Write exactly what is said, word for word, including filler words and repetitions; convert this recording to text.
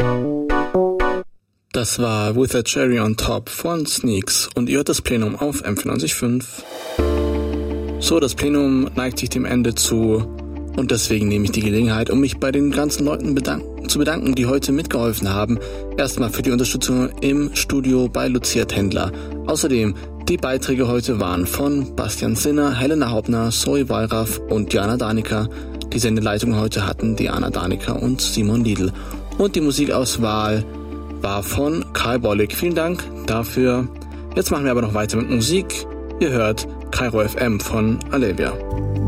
Das war With a Cherry on Top von Sneaks und ihr hört das Plenum auf M vierundneunzig Komma fünf. So, das Plenum neigt sich dem Ende zu und deswegen nehme ich die Gelegenheit, um mich bei den ganzen Leuten bedanken, zu bedanken, die heute mitgeholfen haben. Erstmal für die Unterstützung im Studio bei Lucia Tendler. Außerdem, die Beiträge heute waren von Bastian Sinner, Helena Hauptner, Zoe Wallraff und Diana Danica. Die Sendeleitung heute hatten Diana Danica und Simon Liedl. Und die Musikauswahl war von Karl Bollig. Vielen Dank dafür. Jetzt machen wir aber noch weiter mit Musik. Ihr hört Kairo F M von Alevia.